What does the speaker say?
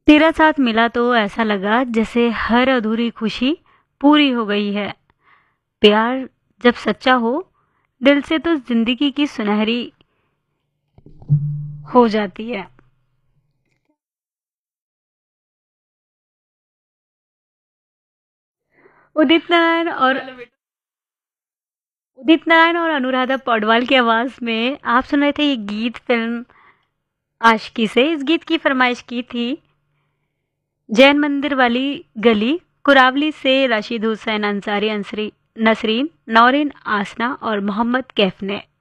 तेरा साथ मिला तो ऐसा लगा जैसे हर अधूरी खुशी पूरी हो गई है। प्यार जब सच्चा हो दिल से तो जिंदगी की सुनहरी हो जाती है। उदित नारायण और उदित नारायण और अनुराधा पौडवाल की आवाज में आप सुन रहे थे ये गीत फिल्म आशिकी से। इस गीत की फरमाइश की थी जैन मंदिर वाली गली कुरावली से रशीद हुसैन अंसारी, नसरीन, नौरीन, आसना और मोहम्मद कैफ ने।